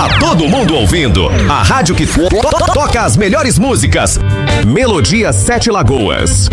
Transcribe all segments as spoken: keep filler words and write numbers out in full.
Tá todo mundo ouvindo. A rádio que to- to- toca as melhores músicas. Melodia Sete Lagoas.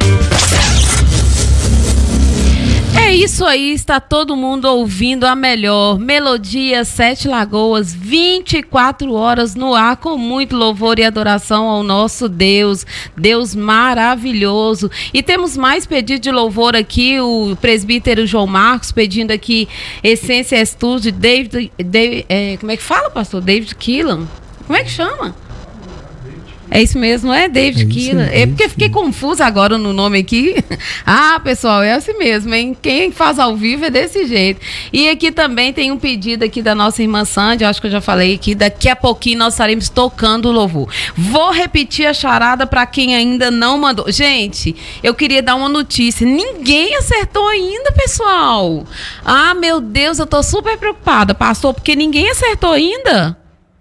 É isso aí, está todo mundo ouvindo a melhor Melodia Sete Lagoas, vinte e quatro horas no ar, com muito louvor e adoração ao nosso Deus, Deus maravilhoso. E temos mais pedido de louvor aqui, o presbítero João Marcos pedindo aqui Essência Estúdio, David, David é, como é que fala, pastor? David Keelan? Como é que chama? É isso mesmo, é David é Keelan. É porque eu fiquei confusa agora no nome aqui. Ah, pessoal, é assim mesmo, hein? Quem faz ao vivo é desse jeito. E aqui também tem um pedido aqui da nossa irmã Sandy, acho que eu já falei aqui, daqui a pouquinho nós estaremos tocando o louvor. Vou repetir a charada para quem ainda não mandou. Gente, eu queria dar uma notícia. Ninguém acertou ainda, pessoal. Ah, meu Deus, eu tô super preocupada, pastor, porque ninguém acertou ainda.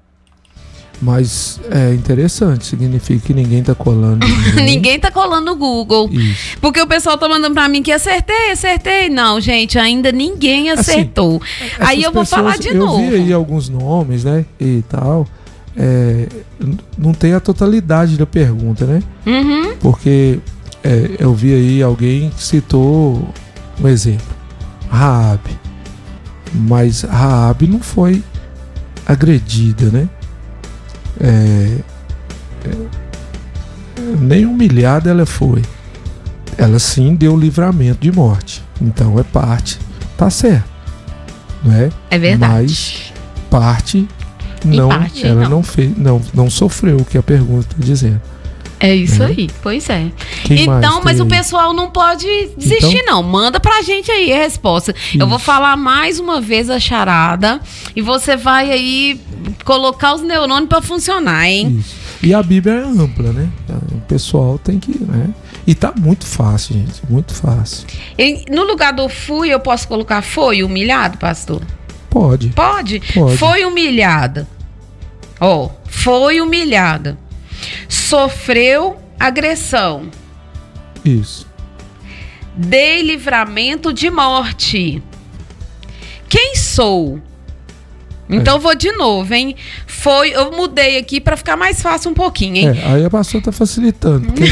Mas é interessante, significa que ninguém tá colando. Ninguém, ninguém tá colando no Google. Isso. Porque o pessoal tá mandando pra mim que acertei, acertei. Não, gente, ainda ninguém acertou. Assim, aí eu vou pessoas, falar de eu novo. Eu vi aí alguns nomes, né, e tal. É, não tem a totalidade da pergunta, né? Uhum. Porque é, eu vi aí alguém que citou um exemplo. Raabe. Mas Raabe não foi agredida, né? É, é, nem humilhada ela foi. Ela sim deu livramento de morte. Então é parte, tá certo, não é? É verdade. Mas parte não, parte, ela não. não fez, não, não sofreu o que a pergunta está dizendo. É isso É. aí, pois é. Quem Então, mais mas tem o aí? pessoal não pode desistir, Então? não. Manda pra gente aí a resposta. Eu vou falar mais uma vez a charada e você vai aí colocar os neurônios pra funcionar, hein? Isso. E a Bíblia é ampla, né? O pessoal tem que, né? E tá muito fácil, gente, muito fácil. E no lugar do fui, eu posso colocar foi humilhado, pastor? Pode. Pode? Pode. Foi humilhada. Ó, oh, foi humilhada. Sofreu agressão. Isso. Dei livramento de morte. Quem sou? Então É. vou de novo, hein? Foi, eu mudei aqui para ficar mais fácil um pouquinho, hein? É, aí a pastora tá facilitando. Porque...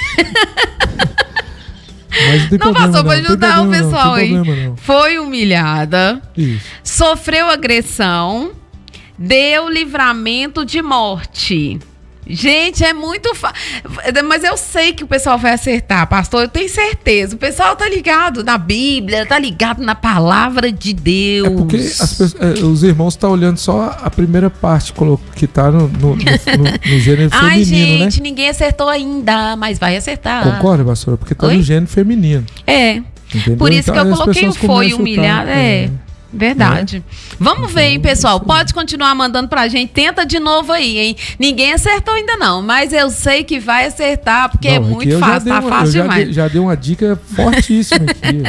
Mas não tem Não, problema, pastor, pra não. Tem ajudar o problema, não. pessoal Tem aí. problema, não. Foi humilhada. Isso. Sofreu agressão. Deu livramento de morte. Gente, é muito fácil. Mas eu sei que o pessoal vai acertar, pastor. Eu tenho certeza. O pessoal tá ligado na Bíblia, tá ligado na palavra de Deus. É porque as pessoas, é, os irmãos estão olhando só a primeira parte que tá no, no, no, no, no gênero Ai, feminino, gente, né? ninguém acertou ainda, mas vai acertar. Concorda, pastora? Porque tá Oi? no gênero feminino. É. Entendeu? Por isso Então, que eu as coloquei o pessoas foi começam a humilhado. chutar, É. é. Verdade. Vamos ver, hein, Então, pessoal? isso aí. Pode continuar mandando pra gente. Tenta de novo aí, hein? Ninguém acertou ainda não, mas eu sei que vai acertar, porque Não, é aqui muito eu já fácil, dei tá uma- fácil eu já demais. dei, já dei uma dica fortíssima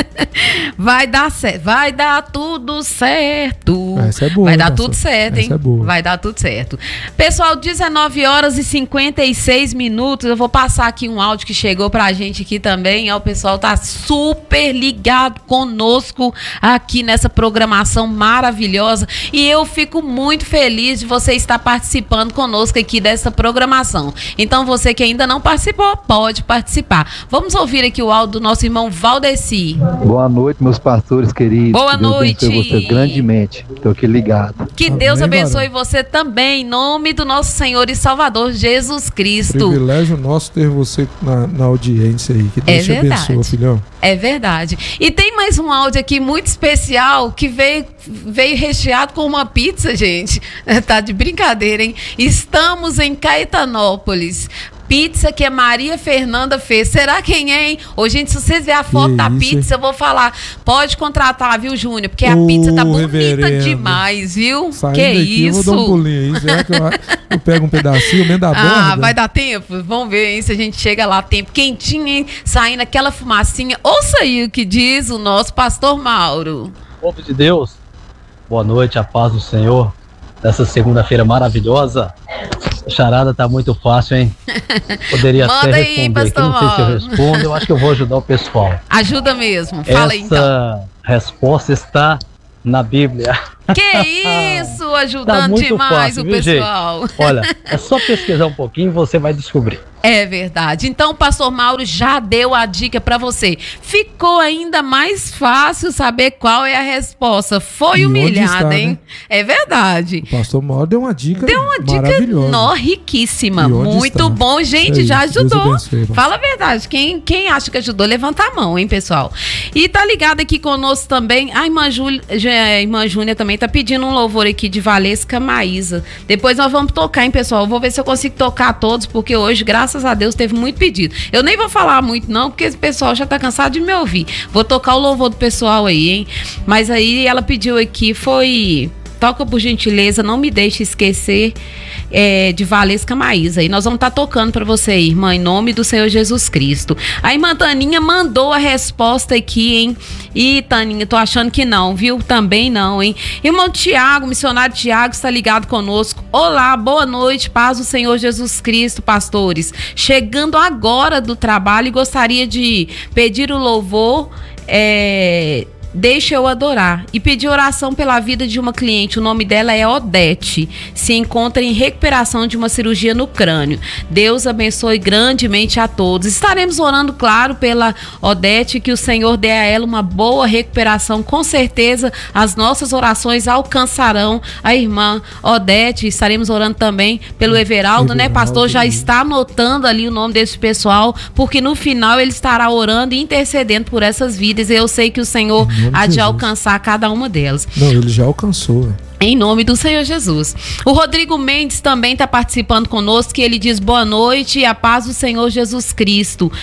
aqui. Vai dar certo, vai dar tudo certo. Essa é boa, Vai hein, dar pastor? tudo certo, hein? Essa é boa. Vai dar tudo certo. Pessoal, dezenove horas e cinquenta e seis minutos. Eu vou passar aqui um áudio que chegou pra gente aqui também. Ó, o pessoal tá super ligado conosco aqui nessa programação maravilhosa. E eu fico muito feliz de você estar participando conosco aqui dessa programação. Então, você que ainda não participou, pode participar. Vamos ouvir aqui o áudio do nosso irmão Valdeci. Boa noite, meus pastores queridos. Boa Que Deus noite. abençoe vocês grandemente. Estou aqui ligado. Que Amém, Deus abençoe varão. você também, em nome do nosso Senhor e Salvador Jesus Cristo. Privilégio nosso ter você na, na audiência aí. Que Deus É te verdade. abençoe, filhão. É verdade. E tem mais um áudio aqui muito especial que veio, veio recheado com uma pizza, gente. Tá de brincadeira, hein? Estamos em Caetanópolis. Pizza que a Maria Fernanda fez. Será quem é, hein? Ô, gente, se vocês verem a foto Que da isso, pizza, hein? eu vou falar. Pode contratar, viu, Júnior? Porque a Ô, pizza tá bonita reverendo. demais, viu? Saindo que daqui, eu vou isso? dar um pulinho aí. Será que eu, eu pego um pedacinho, meio da borda? Ah, vai dar tempo? Vamos ver, hein, se a gente chega lá a tempo. Quentinho, hein? Saindo aquela fumacinha. Ouça aí o que diz o nosso pastor Mauro. Povo de Deus, boa noite, a paz do Senhor. Nessa segunda-feira maravilhosa. A charada tá muito fácil, hein? Poderia Manda até aí, responder aqui, pastor não sei se eu Mauro. respondo, eu acho que eu vou ajudar o pessoal. Ajuda mesmo. Fala aí, então. Essa resposta está na Bíblia. Que isso, ajudando Tá muito demais fácil, o viu, pessoal. gente? Olha, é só pesquisar um pouquinho e você vai descobrir. É verdade. Então o pastor Mauro já deu a dica para você. Ficou ainda mais fácil saber qual é a resposta. Foi E onde humilhada, está, hein? né? É verdade. O pastor Mauro deu uma dica Deu uma dica maravilhosa. nó, riquíssima. E onde Muito está? bom, gente. Isso aí. Já Deus ajudou. abençoe, pastor. Fala a verdade. Quem, quem acha que ajudou, levanta a mão, hein, pessoal? E tá ligado aqui conosco também. A irmã Júlia, a irmã Júnia também tá pedindo um louvor aqui de Valesca Maísa. Depois nós vamos tocar, hein, pessoal? Eu vou ver se eu consigo tocar todos, porque hoje, graças a Deus, teve muito pedido. Eu nem vou falar muito, não, porque esse pessoal já tá cansado de me ouvir. Vou tocar o louvor do pessoal aí, hein? Mas aí ela pediu aqui, foi... Toca por gentileza, não me deixe esquecer é, de Valesca Maísa. E nós vamos estar tá tocando para você, irmã, em nome do Senhor Jesus Cristo. A irmã Taninha mandou a resposta aqui, hein? E Taninha, tô achando que não, viu? Também não, hein? Irmão Tiago, missionário Tiago, está ligado conosco. Olá, boa noite, paz do Senhor Jesus Cristo, pastores. Chegando agora do trabalho e gostaria de pedir o louvor... É... Deixa eu adorar. E pedir oração pela vida de uma cliente. O nome dela é Odete. Se encontra em recuperação de uma cirurgia no crânio. Deus abençoe grandemente a todos. Estaremos orando, claro, pela Odete, que o Senhor dê a ela uma boa recuperação. Com certeza, as nossas orações alcançarão a irmã Odete. Estaremos orando também pelo Everaldo, Everaldo, né, pastor? Já né? está anotando ali o nome desse pessoal, porque no final ele estará orando e intercedendo por essas vidas. E eu sei que o Senhor há de Jesus. alcançar cada uma delas. Não, ele já alcançou. Né? Em nome do Senhor Jesus. O Rodrigo Mendes também está participando conosco, que ele diz boa noite e a paz do Senhor Jesus Cristo.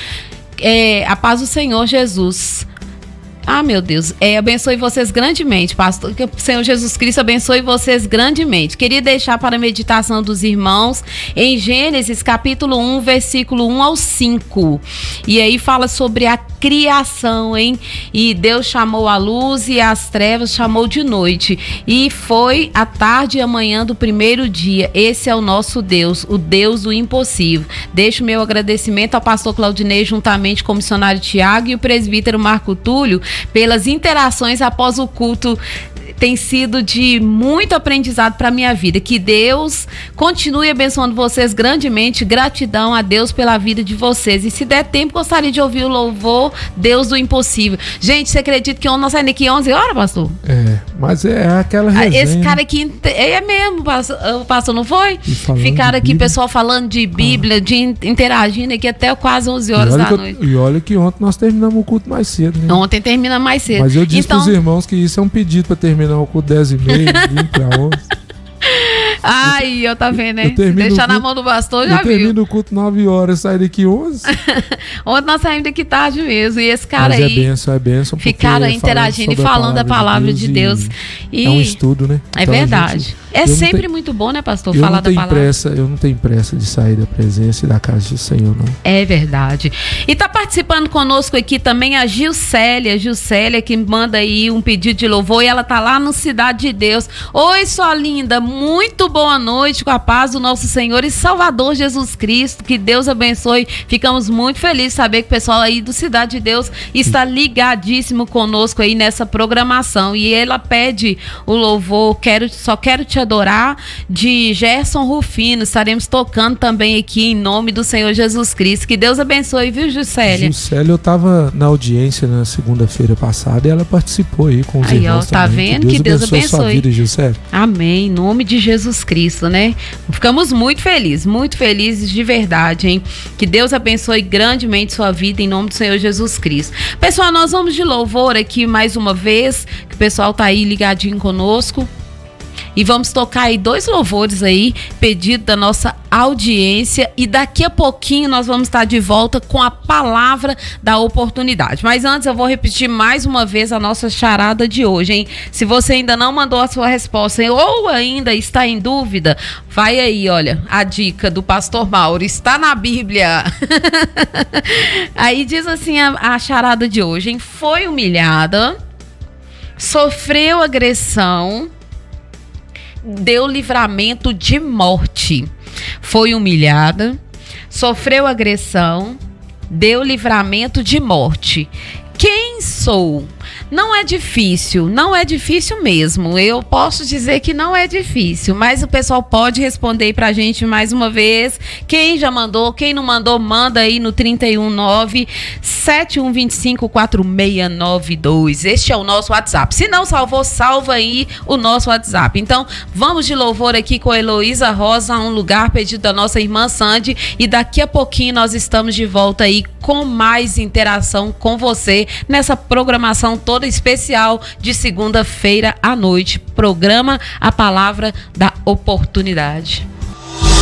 É, a paz do Senhor Jesus. Ah, meu Deus, é, abençoe vocês grandemente, pastor, que o Senhor Jesus Cristo abençoe vocês grandemente. Queria deixar para a meditação dos irmãos em Gênesis capítulo um, versículo um ao cinco. E aí fala sobre a criação, hein? E Deus chamou a luz e as trevas chamou de noite. E foi a tarde e a manhã do primeiro dia. Esse é o nosso Deus, o Deus do impossível. Deixo meu agradecimento ao pastor Claudinei, juntamente com o missionário Tiago e o presbítero Marco Túlio, pelas interações após o culto. Tem sido de muito aprendizado para a minha vida. Que Deus continue abençoando vocês grandemente. Gratidão a Deus pela vida de vocês. E se der tempo, gostaria de ouvir o louvor Deus do Impossível. Gente, você acredita que ontem nós saímos aqui onze horas, pastor? É, mas é aquela resenha. Esse cara aqui, é mesmo, pastor, o pastor não foi? falando Ficaram de aqui, Bíblia. pessoal falando de Bíblia, de in- interagindo aqui até quase onze horas E olha da que eu- noite. E olha que ontem nós terminamos o culto mais cedo, né? Ontem termina mais cedo. Mas eu disse então, pros irmãos que isso é um pedido pra terminar o culto dez e meia, vinte para onze. Aí, eu tá vendo, né? Eu termino Deixar o na culto- mão do pastor, Eu já viu. termino o culto nove horas, saio daqui onze. Ontem nós saímos daqui tarde mesmo. E esse cara Mas é aí bênção, é bênção. porque ficaram é interagindo e sobre falando a palavra de Deus. E E é um estudo, né? é Então, a verdade. gente- é eu não sempre tenho- muito bom, né, pastor, Eu falar não da tenho palavra. pressa, eu não tenho pressa de sair da presença e da casa do Senhor, não. É verdade. E tá participando conosco aqui também a Gilcélia, Gilcélia que manda aí um pedido de louvor e ela tá lá no Cidade de Deus. Oi, sua linda, muito boa noite com a paz do nosso Senhor e Salvador Jesus Cristo, que Deus abençoe. Ficamos muito felizes de saber que o pessoal aí do Cidade de Deus está ligadíssimo conosco aí nessa programação e ela pede o louvor quero, Só Quero Te Adorar, de Gerson Rufino. Estaremos tocando também aqui em nome do Senhor Jesus Cristo. Que Deus abençoe, viu, Juscelia? Juscelia, eu tava na audiência na segunda-feira passada e ela participou aí com os Aí, irmãos ó, tá também. vendo? Que Deus abençoe sua abençoe. vida, Juscelia. Amém, em nome de Jesus Cristo, né? Ficamos muito felizes, muito felizes de verdade, hein? Que Deus abençoe grandemente sua vida em nome do Senhor Jesus Cristo. Pessoal, nós vamos de louvor aqui mais uma vez, que o pessoal tá aí ligadinho conosco. E vamos tocar aí dois louvores aí, pedido da nossa audiência. E daqui a pouquinho nós vamos estar de volta com a palavra da oportunidade. Mas antes eu vou repetir mais uma vez a nossa charada de hoje, hein? Se você ainda não mandou a sua resposta ou ainda está em dúvida, vai aí, olha, a dica do pastor Mauro. Está na Bíblia. Aí diz assim a, a charada de hoje, hein? Foi humilhada, sofreu agressão, deu livramento de morte. Foi humilhada, sofreu agressão, deu livramento de morte. Quem sou? Não é difícil, não é difícil mesmo. Eu posso dizer que não é difícil, mas o pessoal pode responder aí pra gente mais uma vez. Quem já mandou, quem não mandou, manda aí no trinta e um, nove, sete um dois cinco, quatro seis nove dois. Este é o nosso WhatsApp. Se não salvou, salva aí o nosso WhatsApp. Então, vamos de louvor aqui com a Heloísa Rosa, Um Lugar, pedido da nossa irmã Sandy, e daqui a pouquinho nós estamos de volta aí com mais interação com você nessa programação toda especial de segunda-feira à noite. Programa A Palavra da Oportunidade.